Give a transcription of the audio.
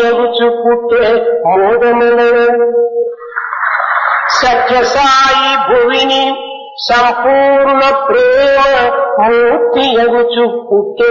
ఎగుచు పుట్టే మోదములను సత్యసాయి భువిని సంపూర్ణ ప్రేమ మూర్తి ఎగుచు పుట్టే